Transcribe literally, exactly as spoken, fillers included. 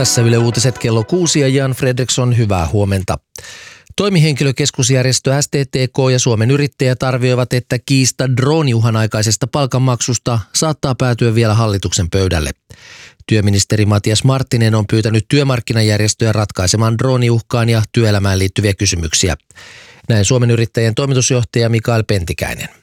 Tässä Yle Uutiset kello kuusi ja Jan Fredriksson, hyvää huomenta. Toimihenkilökeskusjärjestö S T T K ja Suomen yrittäjät arvioivat, että kiista drooniuhan aikaisesta palkanmaksusta saattaa päätyä vielä hallituksen pöydälle. Työministeri Matias Marttinen on pyytänyt työmarkkinajärjestöjä ratkaisemaan drooniuhkaan ja työelämään liittyviä kysymyksiä. Näin Suomen yrittäjien toimitusjohtaja Mikael Pentikäinen.